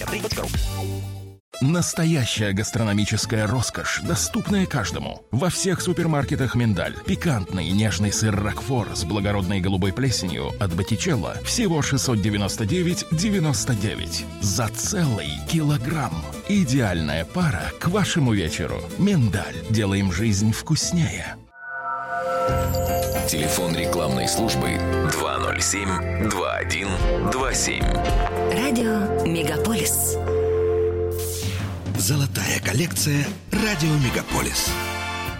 +63.ру. Настоящая гастрономическая роскошь, доступная каждому. Во всех супермаркетах «Миндаль». Пикантный нежный сыр «Рокфор» с благородной голубой плесенью от Боттичелло всего 699,99 за целый килограмм. Идеальная пара к вашему вечеру. «Миндаль». Делаем жизнь вкуснее. Телефон рекламной службы 207-2127. Радио «Мегаполис». Золотая коллекция «Радио Мегаполис».